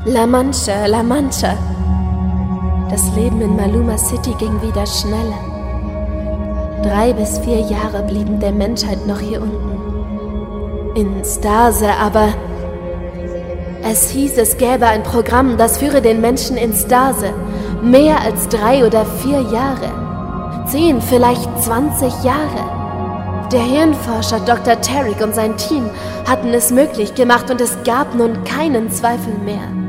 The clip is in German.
La Mancha, La Mancha. Das Leben in Maluma City ging wieder schneller. 3 bis 4 Jahre blieben der Menschheit noch hier unten. In Stase, aber es hieß, es gäbe ein Programm, das führe den Menschen in Stase. Mehr als 3 oder 4 Jahre. 10, vielleicht 20 Jahre. Der Hirnforscher Dr. Tarek und sein Team hatten es möglich gemacht und es gab nun keinen Zweifel mehr.